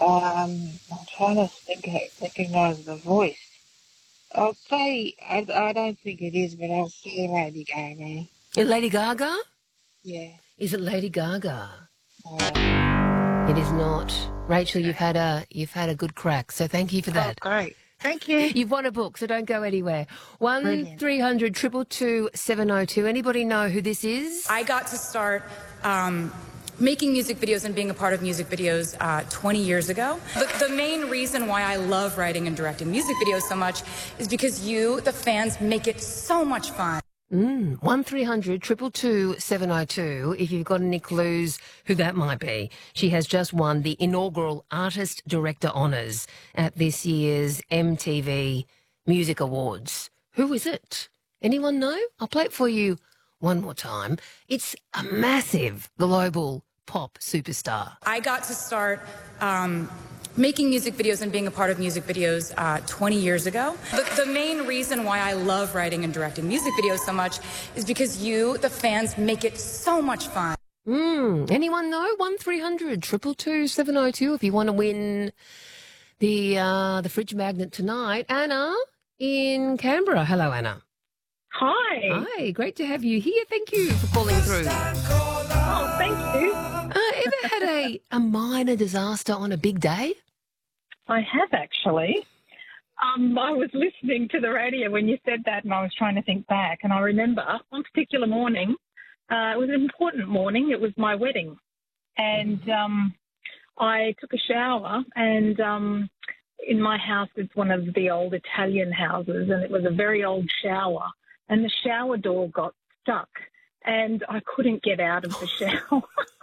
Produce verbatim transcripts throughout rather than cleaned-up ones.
Um, I'm trying to think, recognize the voice. I'll say, I, I don't think it is, but I'll say Lady Gaga. Lady Gaga? Yeah. Is it Lady Gaga? Uh, It is not. Rachel, you've had a you've had a good crack, so thank you for oh, that. great. Thank you. You've won a book, so don't go anywhere. One Brilliant. three hundred two two seven oh two. Anybody know who this is? I got to start um, making music videos and being a part of music videos uh, twenty years ago. The, the main reason why I love writing and directing music videos so much is because you, the fans, make it so much fun. Mm, one three hundred two two seven oh two. If you've got any clues who that might be. She has just won the inaugural Artist Director Honours at this year's M T V Music Awards. Who is it? Anyone know? I'll play it for you one more time. It's a massive global pop superstar. I got to start um, making music videos and being a part of music videos uh, twenty years ago. The, the main reason why I love writing and directing music videos so much is because you, the fans, make it so much fun. Mm, anyone know? one three hundred two two seven oh two if you want to win the, uh, the fridge magnet tonight. Anna in Canberra. Hello, Anna. Hi. Hi, great to have you here. Thank you for calling through. Oh, thank you. Uh, ever had a, a minor disaster on a big day? I have actually. Um, I was listening to the radio when you said that, and I was trying to think back. And I remember one particular morning, uh, it was an important morning. It was my wedding, and um, I took a shower. And um, in my house, it's one of the old Italian houses, and it was a very old shower. And the shower door got stuck, and I couldn't get out of the shower.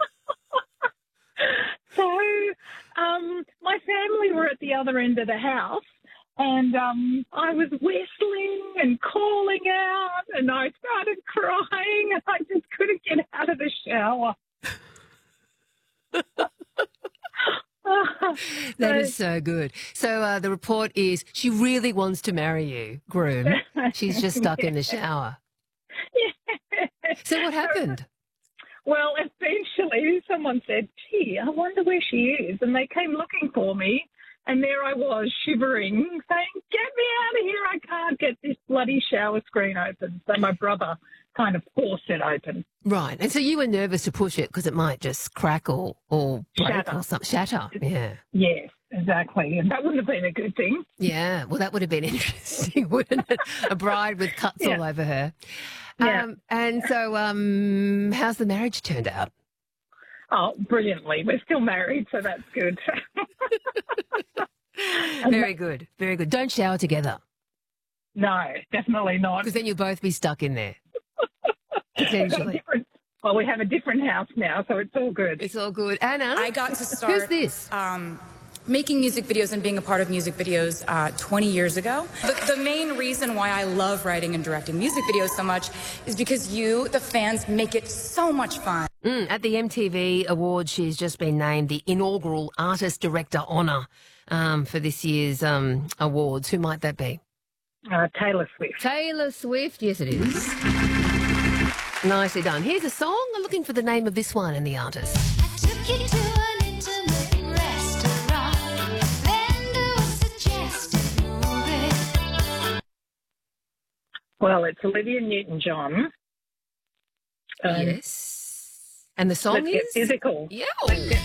So um, my family were at the other end of the house, and um, I was whistling and calling out, and I started crying, and I just couldn't get out of the shower. That is so good. So uh, the report is she really wants to marry you, groom. She's just stuck in the shower. Yeah. So what happened? Well, eventually someone said, gee, I wonder where she is. And they came looking for me, and there I was shivering, saying, get me out of here. I can't get this bloody shower screen open. So my brother kind of forced it open. Right. And so you were nervous to push it because it might just crack or, or break Shatter. or something. Shatter, yeah. Yes, exactly. And that wouldn't have been a good thing. Yeah, well, that would have been interesting, wouldn't it? A bride with cuts Yeah. all over her. Yeah. Um, and so um, how's the marriage turned out? Oh, brilliantly. We're still married, so that's good. Very good, very good. Don't shower together No, definitely not. because then you'll both be stuck in there, We've got a potentially. different, well, we have a different house now, so it's all good. It's all good. Anna? I got to start Who's this? Um, making music videos and being a part of music videos uh, twenty years ago. The, the main reason why I love writing and directing music videos so much is because you, the fans, make it so much fun. Mm, at the M T V Awards, she's just been named the inaugural Artist Director Honour um, for this year's um, awards. Who might that be? Uh, Taylor Swift. Taylor Swift. Yes, it is. Nicely done. Here's a song. I'm looking for the name of this one and the artist. I took you to an intimate restaurant, then to a suggested movie. Well, it's Olivia Newton-John. Um, Yes. And the song Let's get is? physical. Yeah.